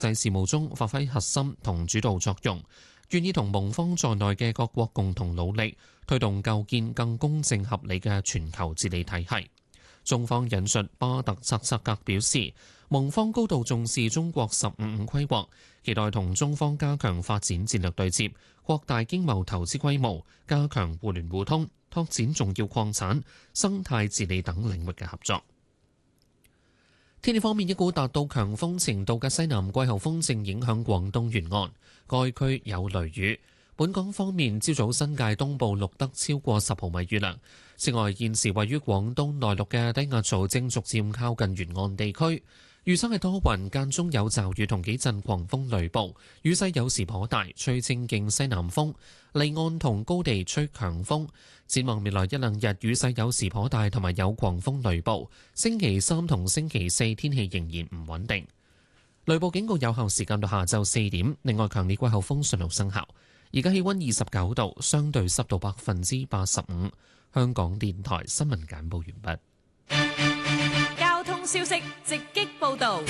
際事務中發揮核心同主導作用，願意同盟方在內嘅各國共同努力，推動構建更公正合理嘅全球治理體系。中方引述巴特薩薩格表示，盟方高度重視中國15五規劃，期待同中方加強發展戰略對接，擴大經貿投資規模，加強互聯互通，拓展重要礦產、生態治理等領域嘅合作。天氣方面，一股達到強風程度嘅西南季候風正影響廣東沿岸，該區有雷雨。本港方面，朝早新界東部錄得超過10毫米雨量。此外，現時位於廣東內陸嘅低壓槽正逐漸靠近沿岸地區，預測係多雲，間中有驟雨同幾陣狂風雷暴，雨勢有時頗大，吹清勁西南風，離岸同高地吹強風。展望未來一兩日，雨勢有時頗大，同埋有狂風雷暴。星期三同星期四天氣仍然唔穩定。雷暴警告有效時間到下晝4點。另外，強烈季候風信號生效。而家氣溫29度，相對濕度85%。香港電台新聞簡報完畢。交通消息直擊報導。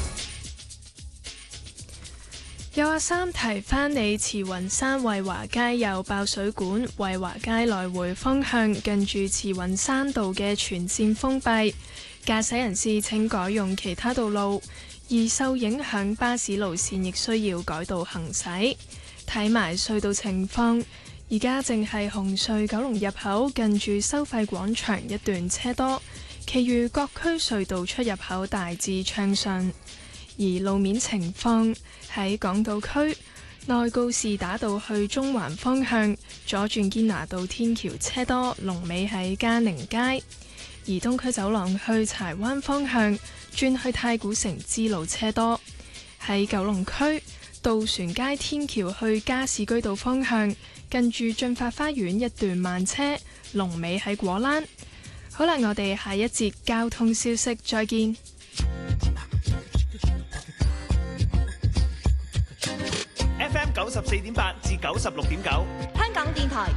有阿三提翻你，慈雲山惠華街有爆水管，惠華街來回方向近住慈雲山道嘅全線封閉，駕駛人士請改用其他道路，而受影響巴士路線亦需要改道行駛。睇埋隧道情況，而家正係紅隧九龍入口近住收費廣場一段車多，其餘各區隧道出入口大致暢順。而路面情況喺港島區內告士打道去中環方向左轉堅拿道天橋車多，龍尾喺嘉寧街；而東區走廊去柴灣方向轉去太古城支路車多。喺九龍區渡船街天橋去加士居道方向近住駿發花園一段慢車，龍尾喺果欄。好啦，我哋下一節交通消息再見。 FM 94.8至96.9， 香港電台